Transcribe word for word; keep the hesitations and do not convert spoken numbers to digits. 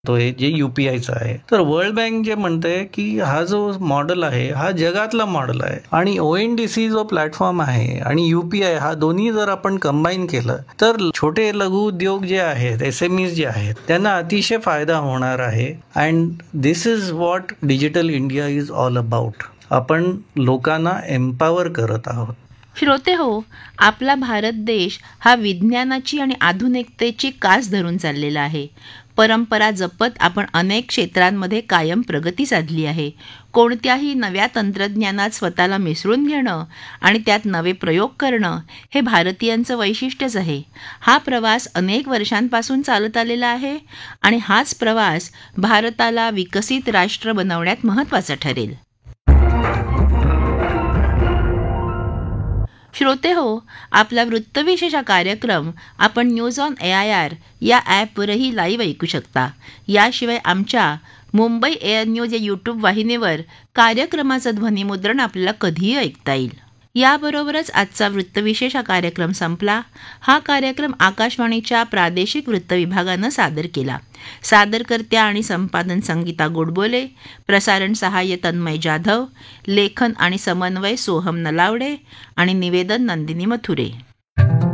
तो हे जे युपीआयचा आहे. तर वर्ल्ड बँक जे म्हणते की हा जो मॉडेल आहे हा जगातला मॉडेल आहे आणि ओएनडीसी जो प्लॅटफॉर्म आहे आणि युपीआय हा दोन्ही जर आपण कंबाईन केलं तर छोटे लघु उद्योग जे आहेत, एसएमईज जे आहेत, त्यांना अतिशय फायदा होणार आहे. And this is what digital India is all about. आपण लोकांना एम्पावर करत आहोत. श्रोते हो, आपला भारत देश हा विज्ञानाची आणि आधुनिकतेची कास धरून चाललेला आहे. परंपरा जपत आपण अनेक क्षेत्रांमध्ये कायम प्रगती साधली आहे. कोणत्याही नव्या तंत्रज्ञानात स्वतःला मिसळून घेणं आणि त्यात नवे प्रयोग करणं हे भारतीयांचं वैशिष्ट्यच आहे. हा प्रवास अनेक वर्षांपासून चालत आलेला आहे आणि हाच प्रवास भारताला विकसित राष्ट्र बनवण्यात महत्त्वाचा ठरेल. श्रोते हो, आपला वृत्तविशेष हा कार्यक्रम आपण news on A I R या ॲपवरही लाईव्ह ऐकू शकता. याशिवाय आमच्या मुंबई एअर न्यूज या यूट्यूब वाहिनीवर कार्यक्रमाचं ध्वनिमुद्रण आपल्याला कधीही ऐकता येईल. याबरोबरच आजचा वृत्तविशेष हा कार्यक्रम संपला. हा कार्यक्रम आकाशवाणीच्या प्रादेशिक वृत्त विभागानं सादर केला. सादरकर्त्या आणि संपादन संगीता गोडबोले, प्रसारण सहाय्य तन्मय जाधव, लेखन आणि समन्वय सोहम नलावडे आणि निवेदन नंदिनी मथुरे.